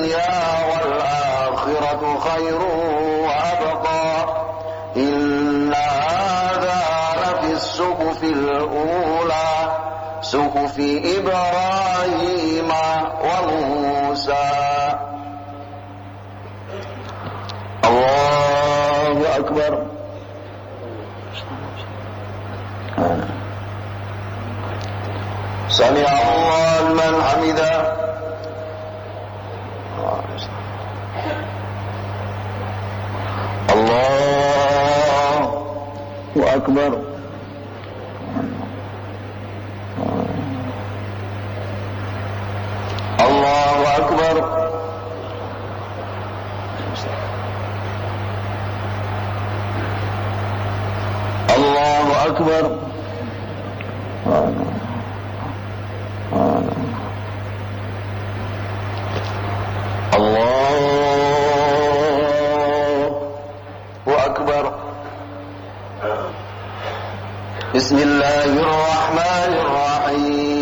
الدنيا والآخرة خير وأبقى إن هذا لفي الصحف الأولى صحف إبراهيم وموسى. الله أكبر. سمع الله لمن حمده. الله أكبر. الله أكبر. الله أكبر. الله أكبر. بسم الله الرحمن الرحيم.